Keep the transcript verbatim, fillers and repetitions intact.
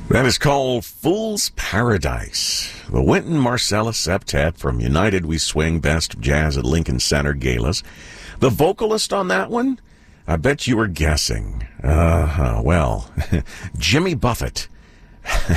That is called Fool's Paradise. The Wynton Marsalis Septet from United We Swing Best of Jazz at Lincoln Center Galas. The vocalist on that one? I bet you were guessing. Uh-huh. Well, Jimmy Buffett.